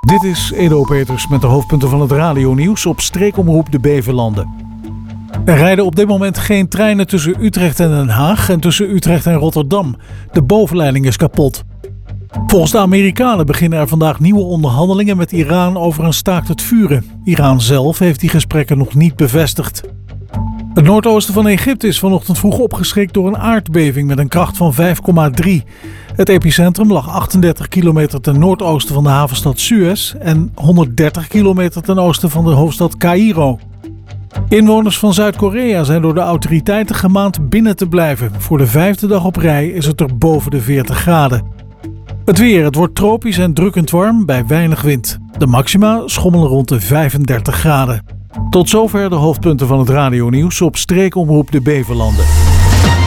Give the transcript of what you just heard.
Dit is Edo Peters met de hoofdpunten van het radionieuws op streekomroep de Beverlanden. Er rijden op dit moment geen treinen tussen Utrecht en Den Haag en tussen Utrecht en Rotterdam. De bovenleiding is kapot. Volgens de Amerikanen beginnen er vandaag nieuwe onderhandelingen met Iran over een staakt het vuren. Iran zelf heeft die gesprekken nog niet bevestigd. Het noordoosten van Egypte is vanochtend vroeg opgeschrikt door een aardbeving met een kracht van 5,3. Het epicentrum lag 38 kilometer ten noordoosten van de havenstad Suez en 130 kilometer ten oosten van de hoofdstad Caïro. Inwoners van Zuid-Korea zijn door de autoriteiten gemaand binnen te blijven. Voor de 5e dag op rij is het er boven de 40 graden. Het weer, het wordt tropisch en drukkend warm bij weinig wind. De maxima schommelen rond de 35 graden. Tot zover de hoofdpunten van het radionieuws op streekomroep de Beverlanden.